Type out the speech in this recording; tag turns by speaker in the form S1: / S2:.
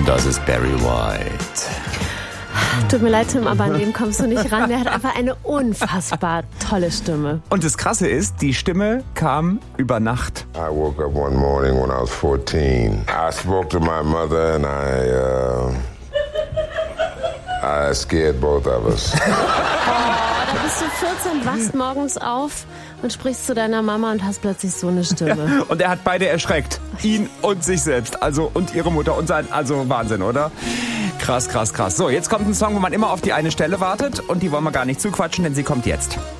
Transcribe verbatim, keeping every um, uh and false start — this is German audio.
S1: Das ist Barry White.
S2: Tut mir leid, Tim, aber an dem kommst du nicht ran. Der hat einfach eine unfassbar tolle Stimme.
S1: Und das Krasse ist, die Stimme kam über Nacht.
S3: I woke up one morning when I was fourteen. I spoke to my mother and I, uh, I scared both of us.
S2: Da bist du vierzehn, wachst morgens auf und sprichst zu deiner Mama und hast plötzlich so eine Stimme.
S1: Ja, und er hat beide erschreckt. Ihn und sich selbst. Also, und ihre Mutter und sein, also Wahnsinn, oder? Krass, krass, krass. So, jetzt kommt ein Song, wo man immer auf die eine Stelle wartet und die wollen wir gar nicht zuquatschen, denn sie kommt jetzt.